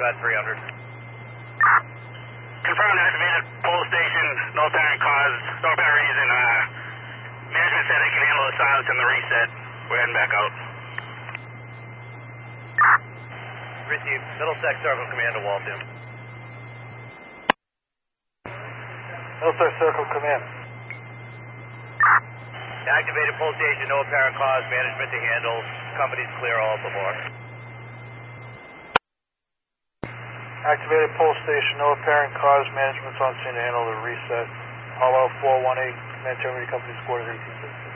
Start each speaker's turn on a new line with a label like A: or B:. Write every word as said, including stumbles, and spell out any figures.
A: Scott three hundred.
B: Confirmed activated pole station, no apparent cause, no apparent reason. Uh, management said they can handle the silence and the reset. We're heading back out.
A: Received. Middlesex Circle, Commander Walton.
C: Middlesex Circle, command.
A: Activated pole station, no apparent cause, management to handle. Company's clear, all for more.
C: Activated pole station, no apparent cause, management's on scene to handle the reset. All out four one eight, command terminated company's quarters eighteen fifty.